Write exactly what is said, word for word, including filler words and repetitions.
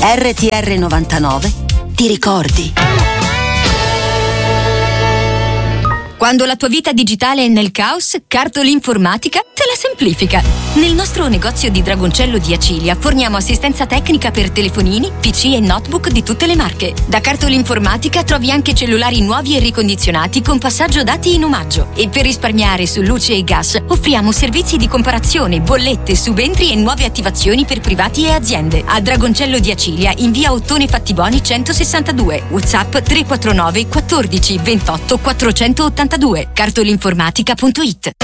R T R novantanove ti ricordi. Quando la tua vita digitale è nel caos, Cartol Informatica te la semplifica. Nel nostro negozio di Dragoncello di Acilia forniamo assistenza tecnica per telefonini, P C e notebook di tutte le marche. Da Cartol Informatica trovi anche cellulari nuovi e ricondizionati con passaggio dati in omaggio. E per risparmiare su luce e gas offriamo servizi di comparazione, bollette, subentri e nuove attivazioni per privati e aziende. A Dragoncello di Acilia in via Ottone Fattiboni centosessantadue. WhatsApp tre quattro nove quattordici ventotto quattrocentottantadue. cartolinformatica punto it.